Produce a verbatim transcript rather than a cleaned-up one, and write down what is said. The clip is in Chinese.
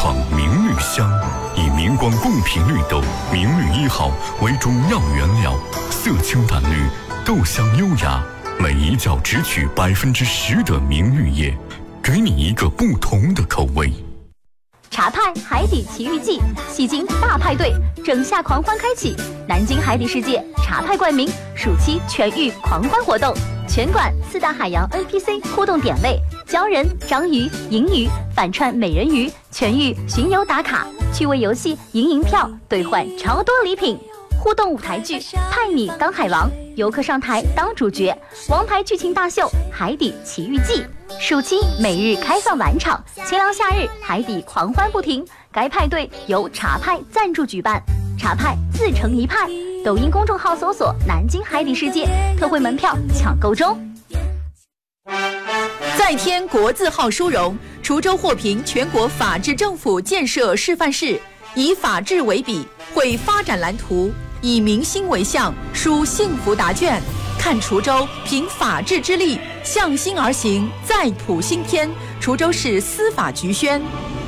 创明绿香，以明光贡品绿豆明绿一号为主要原料，色清淡绿，豆香优雅，每一角只取百分之十的明绿叶，给你一个不同的口味。 茶派海底奇遇记，戏精大派对，整夏狂欢开启，南京海底世界茶派冠名暑期全域狂欢活动，全馆四大海洋 N P C 互动点位，鲛人、章鱼、银鱼反串美人鱼，全域巡游打卡，趣味游戏赢银票兑换超多礼品，互动舞台剧派你当海王，游客上台当主角，王牌剧情大秀海底奇遇记。暑期每日开放晚场，清凉夏日海底狂欢不停。该派对由茶派赞助举办，茶派自成一派。抖音公众号搜索“南京海底世界”，特惠门票抢购中。 再添国字号殊荣，滁州获评全国法治政府建设示范市，以法治为笔，绘发展蓝图，以民心为向，书幸福答卷。看滁州凭法治之力向心而行，再谱新篇。滁州市司法局宣。